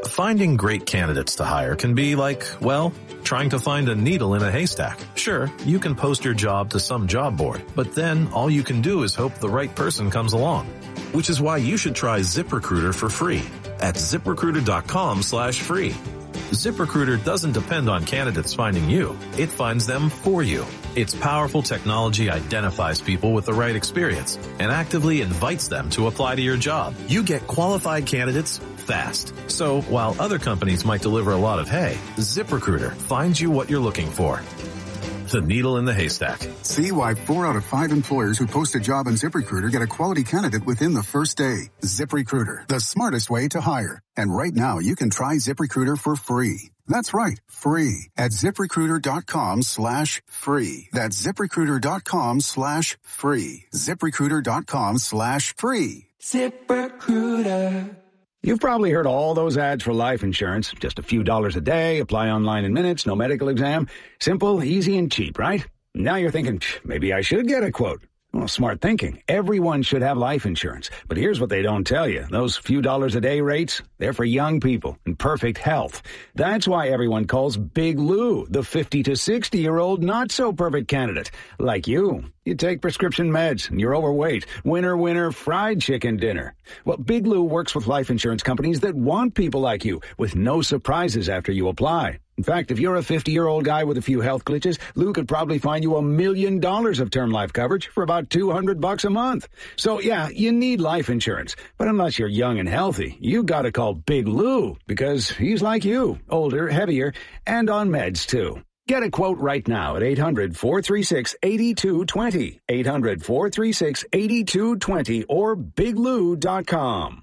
Finding great candidates to hire can be like, well, trying to find a needle in a haystack. Sure, you can post your job to some job board, but then all you can do is hope the right person comes along. Which is why you should try ZipRecruiter for free at ZipRecruiter.com/free. ZipRecruiter doesn't depend on candidates finding you. It finds them for you. Its powerful technology identifies people with the right experience and actively invites them to apply to your job. You get qualified candidates fast. So while other companies might deliver a lot of hay, ZipRecruiter finds you what you're looking for. The needle in the haystack. See why 4 out of 5 employers who post a job on ZipRecruiter get a quality candidate within the first day. ZipRecruiter, the smartest way to hire. And right now, you can try ZipRecruiter for free. That's right, free at ZipRecruiter.com/free. That's ZipRecruiter.com/free. ZipRecruiter.com/free. ZipRecruiter. You've probably heard all those ads for life insurance. Just a few dollars a day, apply online in minutes, no medical exam. Simple, easy, and cheap, right? Now you're thinking, maybe I should get a quote. Well, smart thinking. Everyone should have life insurance. But here's what they don't tell you. Those few dollars a day rates, they're for young people in perfect health. That's why everyone calls Big Lou the 50 to 60-year-old not-so-perfect candidate. Like you. You take prescription meds and you're overweight. Winner, winner, fried chicken dinner. Well, Big Lou works with life insurance companies that want people like you with no surprises after you apply. In fact, if you're a 50-year-old guy with a few health glitches, Lou could probably find you $1 million of term life coverage for about $200 a month. So, yeah, you need life insurance. But unless you're young and healthy, you gotta call Big Lou because he's like you, older, heavier, and on meds, too. Get a quote right now at 800-436-8220, 800-436-8220, or biglou.com.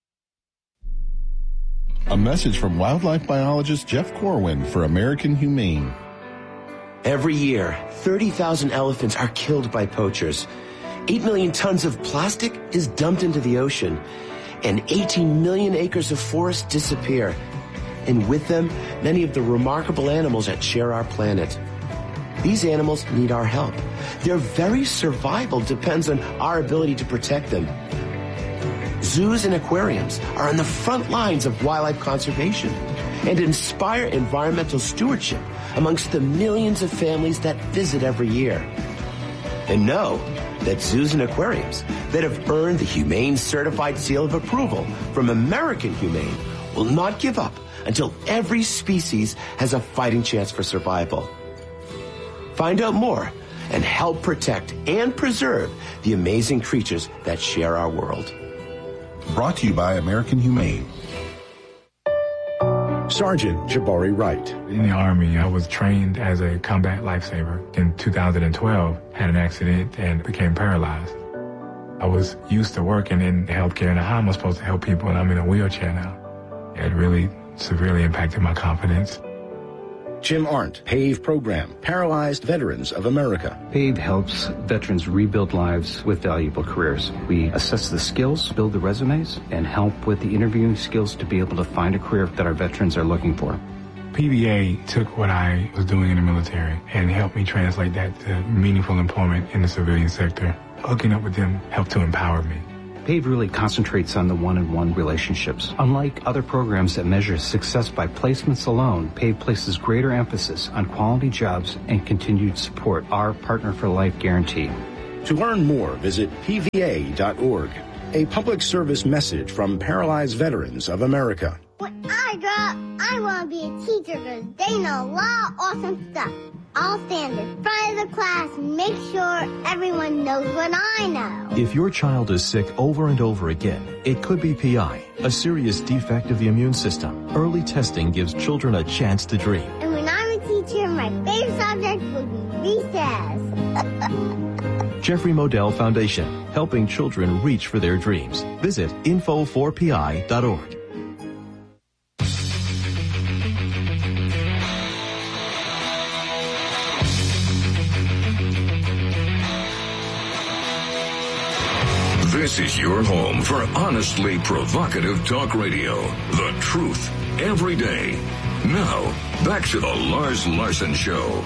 A message from wildlife biologist Jeff Corwin for American Humane. Every year, 30,000 elephants are killed by poachers. 8 million tons of plastic is dumped into the ocean, and 18 million acres of forest disappear. And with them, many of the remarkable animals that share our planet. These animals need our help. Their very survival depends on our ability to protect them. Zoos and aquariums are on the front lines of wildlife conservation and inspire environmental stewardship amongst the millions of families that visit every year. And know that zoos and aquariums that have earned the Humane Certified Seal of Approval from American Humane will not give up until every species has a fighting chance for survival. Find out more and help protect and preserve the amazing creatures that share our world. Brought to you by American Humane. Sergeant Jabari Wright. In the Army, I was trained as a combat lifesaver. In 2012, had an accident and became paralyzed. I was used to working in healthcare and how am I supposed to help people, and I'm in a wheelchair now. It really severely impacted my confidence. Jim Arndt, PAVE Program, Paralyzed Veterans of America. PAVE helps veterans rebuild lives with valuable careers. We assess the skills, build the resumes, and help with the interviewing skills to be able to find a career that our veterans are looking for. PVA took what I was doing in the military and helped me translate that to meaningful employment in the civilian sector. Hooking up with them helped to empower me. PAVE really concentrates on the one-on-one relationships. Unlike other programs that measure success by placements alone, PAVE places greater emphasis on quality jobs and continued support, our Partner for Life guarantee. To learn more, visit pva.org. A public service message from Paralyzed Veterans of America. When I grow up, I want to be a teacher because they know a lot of awesome stuff. I'll stand in front of the class and make sure everyone knows what I know. If your child is sick over and over again, it could be PI, a serious defect of the immune system. Early testing gives children a chance to dream. And when I'm a teacher, my favorite subject will be recess. Jeffrey Modell Foundation, helping children reach for their dreams. Visit info4pi.org. This is your home for honestly provocative talk radio. The truth every day. Now, back to the Lars Larson Show.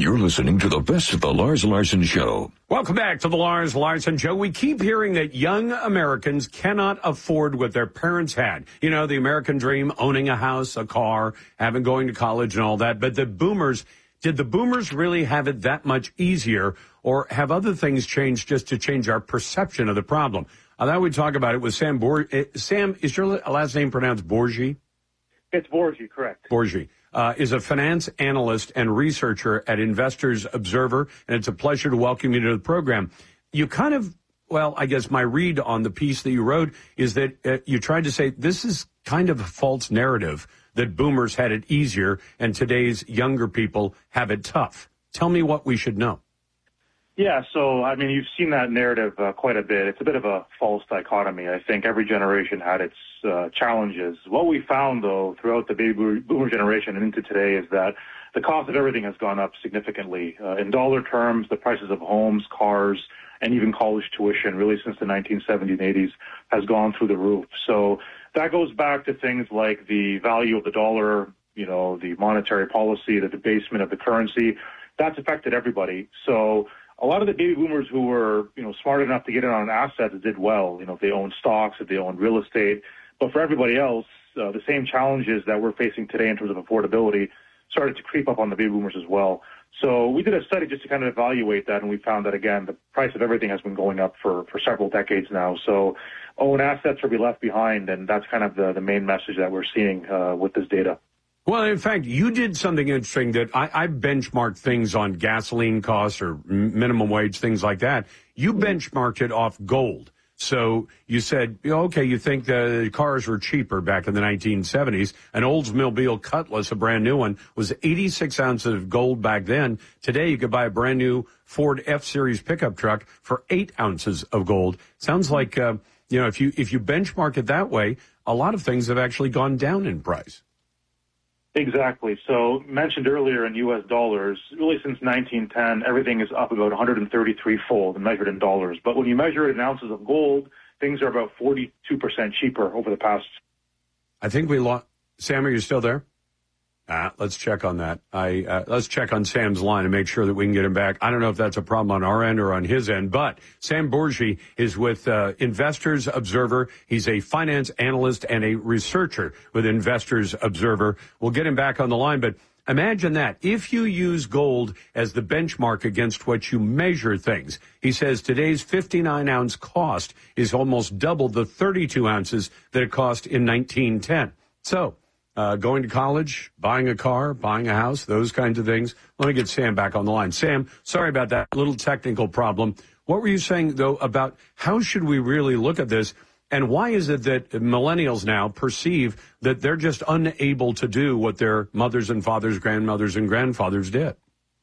You're listening to the best of the Lars Larson Show. Welcome back to the Lars Larson Show. We keep hearing that young Americans cannot afford what their parents had. You know, the American dream, owning a house, a car, having going to college and all that. But did the boomers really have it that much easier, or have other things changed just to change our perception of the problem? I thought we'd talk about it with Sam Sam, is your last name pronounced Borgi? It's Borgi, correct. Borgi. Is a finance analyst and researcher at Investors Observer, and it's a pleasure to welcome you to the program. You kind of, well, I guess my read on the piece that you wrote is that you tried to say this is kind of a false narrative that boomers had it easier and today's younger people have it tough. Tell me what we should know. Yeah, so, I mean, you've seen that narrative quite a bit. It's a bit of a false dichotomy. I think every generation had its challenges. What we found, though, throughout the baby boomer generation and into today is that the cost of everything has gone up significantly. In dollar terms, the prices of homes, cars, and even college tuition, really since the 1970s and 80s, has gone through the roof. So that goes back to things like the value of the dollar, you know, the monetary policy, the debasement of the currency. That's affected everybody. So a lot of the baby boomers who were, you know, smart enough to get in on assets did well. You know, if they owned stocks, if they owned real estate. But for everybody else, the same challenges that we're facing today in terms of affordability started to creep up on the baby boomers as well. So we did a study just to kind of evaluate that, and we found that, again, the price of everything has been going up for several decades now. So own assets or be left behind, and that's kind of the main message that we're seeing with this data. Well, in fact, you did something interesting that I benchmarked things on gasoline costs or minimum wage, things like that. You benchmarked it off gold. So you said, okay, you think the cars were cheaper back in the 1970s. An Oldsmobile Cutlass, a brand new one, was 86 ounces of gold back then. Today, you could buy a brand new Ford F-Series pickup truck for 8 ounces of gold. Sounds like, if you benchmark it that way, a lot of things have actually gone down in price. Exactly. So mentioned earlier in U.S. dollars, really since 1910, everything is up about 133-fold measured in dollars. But when you measure it in ounces of gold, things are about 42% cheaper over the past. I think we lost. Sam, are you still there? Let's check on that. Let's check on Sam's line and make sure that we can get him back. I don't know if that's a problem on our end or on his end, but Sam Borgi is with Investors Observer. He's a finance analyst and a researcher with Investors Observer. We'll get him back on the line, but imagine that. If you use gold as the benchmark against what you measure things, he says today's 59-ounce cost is almost double the 32 ounces that it cost in 1910. So, going to college, buying a car, buying a house, those kinds of things. Let me get Sam back on the line. Sam, sorry about that little technical problem. What were you saying, though, about how should we really look at this, and why is it that millennials now perceive that they're just unable to do what their mothers and fathers, grandmothers and grandfathers did?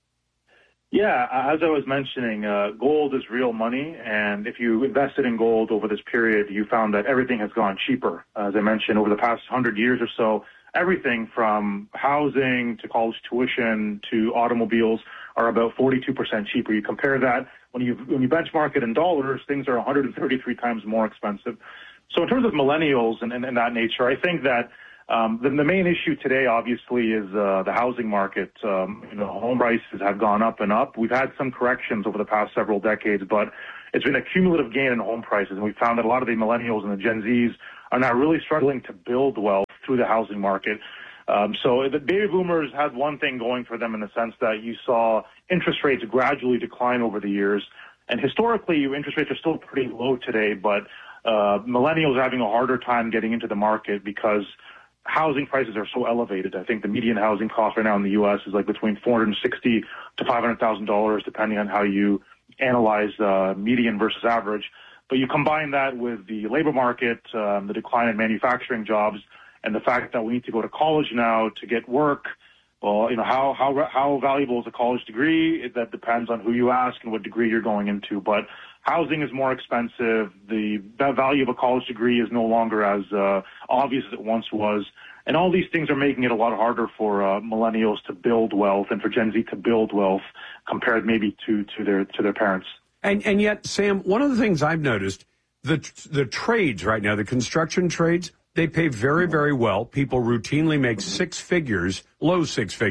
Yeah, as I was mentioning, gold is real money, and if you invested in gold over this period, you found that everything has gone cheaper. As I mentioned, over the past 100 years or so, everything from housing to college tuition to automobiles are about 42% cheaper. You compare that, when you benchmark it in dollars, things are 133 times more expensive. So in terms of millennials and that nature, I think that the main issue today, obviously, is the housing market. Home prices have gone up and up. We've had some corrections over the past several decades, but it's been a cumulative gain in home prices, and we found that a lot of the millennials and the Gen Zs are now really struggling to build wealth through the housing market. So the baby boomers had one thing going for them in the sense that you saw interest rates gradually decline over the years. And historically, interest rates are still pretty low today, but millennials are having a harder time getting into the market because housing prices are so elevated. I think the median housing cost right now in the U.S. is like between $460,000 to $500,000, depending on how you analyze median versus average. But you combine that with the labor market, the decline in manufacturing jobs, and the fact that we need to go to college now to get work. Well, how valuable is a college degree? That depends on who you ask and what degree you're going into. But housing is more expensive. The value of a college degree is no longer as obvious as it once was. And all these things are making it a lot harder for millennials to build wealth and for Gen Z to build wealth compared maybe to their parents. And yet, Sam, one of the things I've noticed, the trades right now, the construction trades, they pay very, very well. People routinely make six figures, low six figures,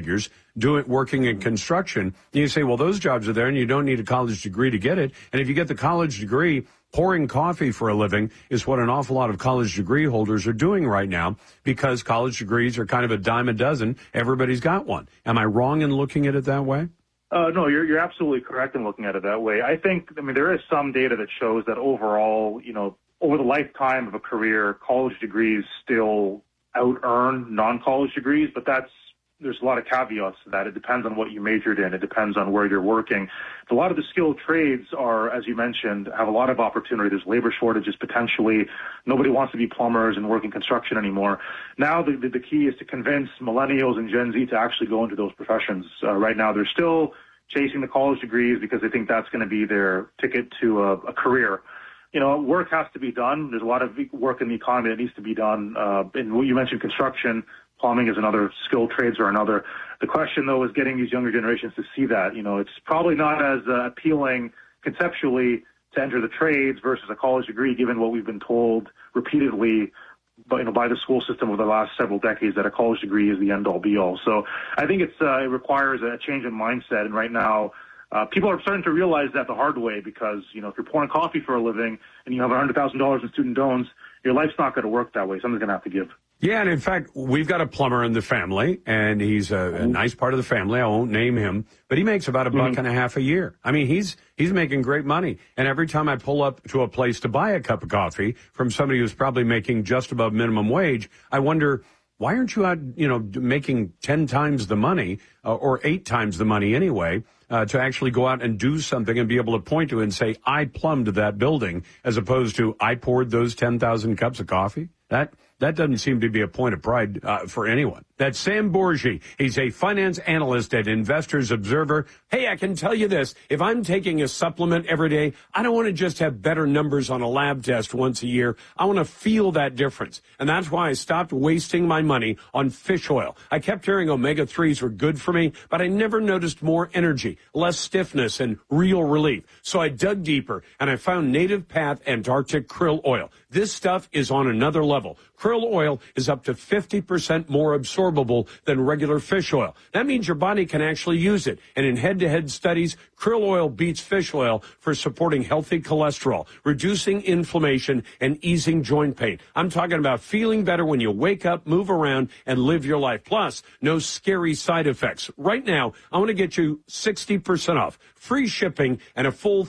working in construction. And you say, well, those jobs are there and you don't need a college degree to get it. And if you get the college degree, pouring coffee for a living is what an awful lot of college degree holders are doing right now, because college degrees are kind of a dime a dozen. Everybody's got one. Am I wrong in looking at it that way? No, you're absolutely correct in looking at it that way. I mean, there is some data that shows that overall, over the lifetime of a career, college degrees still out-earn non-college degrees, but there's a lot of caveats to that. It depends on what you majored in. It depends on where you're working. A lot of the skilled trades are, as you mentioned, have a lot of opportunity. There's labor shortages potentially. Nobody wants to be plumbers and work in construction anymore. Now the key is to convince millennials and Gen Z to actually go into those professions. Right now they're still chasing the college degrees because they think that's going to be their ticket to a career. Work has to be done. There's a lot of work in the economy that needs to be done. And what you mentioned, construction, plumbing is another, skilled trades are another. The question, though, is getting these younger generations to see that. It's probably not as appealing conceptually to enter the trades versus a college degree, given what we've been told repeatedly by the school system over the last several decades that a college degree is the end-all, be-all. So I think it requires a change in mindset. And right now, people are starting to realize that the hard way, because, if you're pouring coffee for a living and you have $100,000 in student loans, your life's not going to work that way. Someone's going to have to give. Yeah, and in fact, we've got a plumber in the family, and he's a nice part of the family. I won't name him, but he makes about $1.50 a year. I mean, he's making great money. And every time I pull up to a place to buy a cup of coffee from somebody who's probably making just above minimum wage, I wonder, why aren't you out, making 10 times the money or 8 times the money anyway, to actually go out and do something and be able to point to it and say, I plumbed that building, as opposed to I poured those 10,000 cups of coffee? That doesn't seem to be a point of pride for anyone. That's Sam Bourgie. He's a finance analyst at Investors Observer. Hey, I can tell you this. If I'm taking a supplement every day, I don't want to just have better numbers on a lab test once a year. I want to feel that difference. And that's why I stopped wasting my money on fish oil. I kept hearing omega-3s were good for me, but I never noticed more energy, less stiffness, and real relief. So I dug deeper, and I found Native Path Antarctic Krill Oil. This stuff is on another level. Krill oil is up to 50% more absorbable than regular fish oil. That means your body can actually use it. And in head-to-head studies, krill oil beats fish oil for supporting healthy cholesterol, reducing inflammation, and easing joint pain. I'm talking about feeling better when you wake up, move around, and live your life. Plus, no scary side effects. Right now, I want to get you 60% off, free shipping, and a full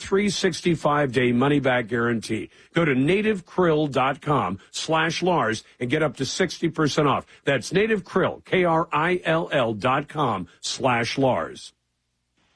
365-day money-back guarantee. Go to nativekrill.com/Lars and get up to 60% off. That's nativekrill, KRILL.com/Lars.